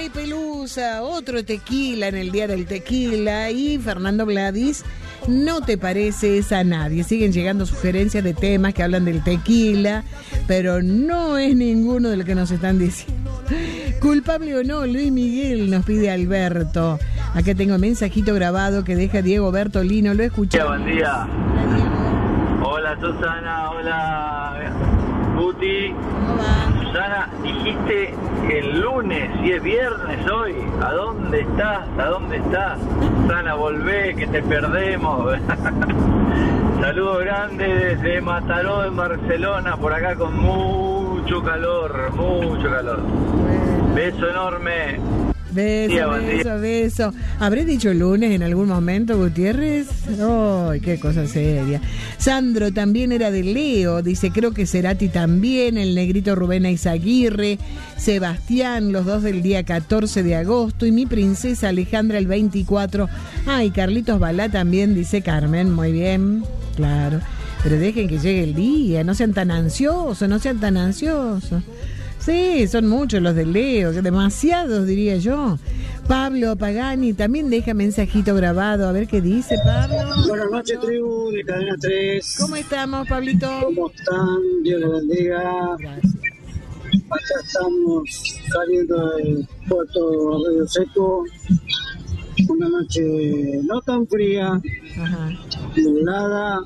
Ay, Pelusa, otro tequila en el día del tequila. Y Fernando Vladis, no te pareces a nadie. Siguen llegando sugerencias de temas que hablan del tequila, pero no es ninguno de lo que nos están diciendo. Culpable o no, Luis Miguel, nos pide Alberto. Acá tengo un mensajito grabado que deja Diego Bertolino, lo escuché. Buen día. Hola Susana, hola Guti. ¿Cómo va? Susana, dijiste el lunes y es viernes hoy. ¿A dónde estás? ¿A dónde estás? Susana, volvé, que te perdemos. Saludos grandes desde Mataró, en Barcelona, por acá con mucho calor, mucho calor. Bueno. Beso enorme. Beso. ¿Habré dicho el lunes en algún momento, Gutiérrez? ¡Ay, qué cosa seria! Sandro también era de Leo, dice, creo que Cerati también, el negrito Rubén Eizaguirre, Sebastián, los dos del día 14 de agosto, y mi princesa Alejandra el 24. Ay, Carlitos Balá también, dice Carmen, muy bien, claro. Pero dejen que llegue el día, no sean tan ansiosos. Sí, son muchos los de Leo, demasiados diría yo. Pablo Pagani también deja mensajito grabado, a ver qué dice Pablo. Buenas noches, tribu de Cadena 3. ¿Cómo estamos, Pablito? ¿Cómo están? Dios les bendiga. Gracias. Acá estamos saliendo del puerto Río Seco. Una noche no tan fría, Ajá. nublada.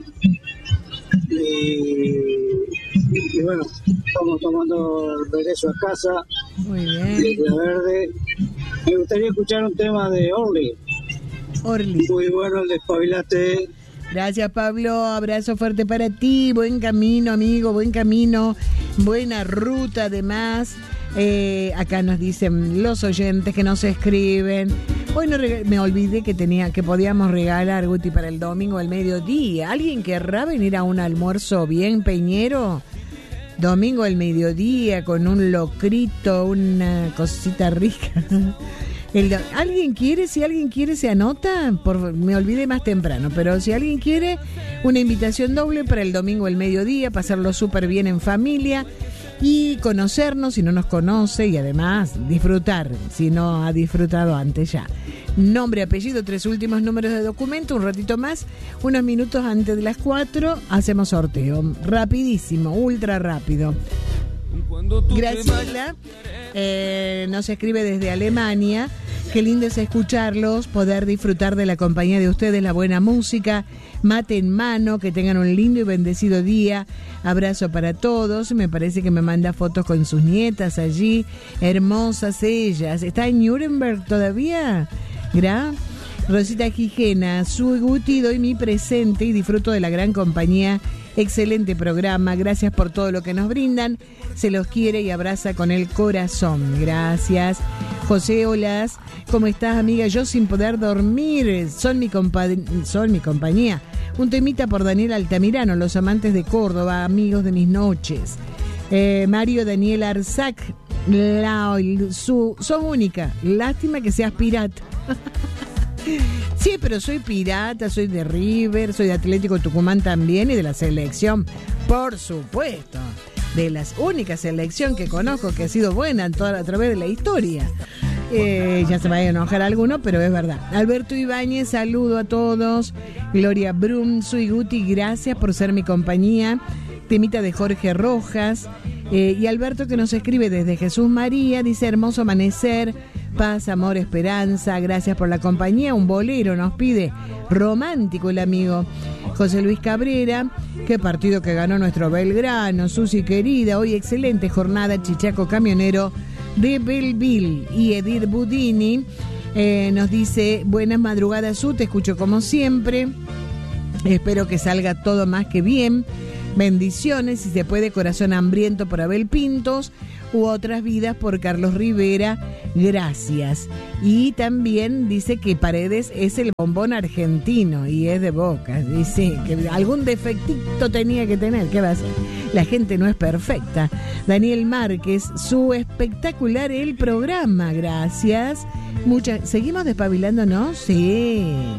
Y bueno, estamos tomando el regreso a casa. Muy bien. Isla Verde. Me gustaría escuchar un tema de Orly. Muy bueno el Despabilate. Gracias, Pablo. Abrazo fuerte para ti. Buen camino, amigo. Buen camino. Buena ruta, además. Acá nos dicen los oyentes que nos escriben. Hoy no me olvidé que podíamos regalar, Guti, para el domingo al mediodía. ¿Alguien querrá venir a un almuerzo bien peñero? Domingo al mediodía con un locrito, una cosita rica. ¿Alguien quiere? Si alguien quiere, se anota. Me olvidé más temprano, pero si alguien quiere, una invitación doble para el domingo al mediodía, pasarlo súper bien en familia y conocernos si no nos conoce, y además disfrutar si no ha disfrutado antes ya. Nombre, apellido, 3 últimos números de documento, un ratito más, unos minutos antes de las 4, hacemos sorteo. Rapidísimo, ultra rápido. Graciela nos escribe desde Alemania. Qué lindo es escucharlos, poder disfrutar de la compañía de ustedes, la buena música, mate en mano, que tengan un lindo y bendecido día. Abrazo para todos. Me parece que me manda fotos con sus nietas allí, hermosas ellas. ¿Está en Nuremberg todavía? Rosita Gijena, su Guti, doy mi presente y disfruto de la gran compañía. Excelente programa, gracias por todo lo que nos brindan. Se los quiere y abraza con el corazón. Gracias. José Olas, ¿cómo estás, amiga? Yo sin poder dormir, son mi compañía. Un temita por Daniel Altamirano, Los Amantes de Córdoba, amigos de mis noches. Mario Daniel Arzac, sos única, lástima que seas pirata. Sí, pero soy pirata, soy de River, soy de Atlético Tucumán también y de la selección, por supuesto, de la única selección que conozco que ha sido buena a través de la historia. Ya se vaya a enojar alguno, pero es verdad. Alberto Ibáñez, saludo a todos. Gloria Brum, soy Guti, gracias por ser mi compañía. Temita de Jorge Rojas. Y Alberto, que nos escribe desde Jesús María, dice: hermoso amanecer, paz, amor, esperanza, gracias por la compañía. Un bolero nos pide, romántico el amigo. José Luis Cabrera, qué partido que ganó nuestro Belgrano, Susi querida, hoy excelente jornada, Chichaco camionero de Belleville. Y Edith Budini nos dice: buenas madrugadas, Su, te escucho como siempre, espero que salga todo más que bien. Bendiciones, si se puede, Corazón hambriento por Abel Pintos, u Otras vidas por Carlos Rivera, gracias. Y también dice que Paredes es el bombón argentino y es de Boca. Dice que algún defectito tenía que tener, ¿qué va a ser? La gente no es perfecta. Daniel Márquez, su espectacular el programa, gracias. Seguimos despabilándonos, sí.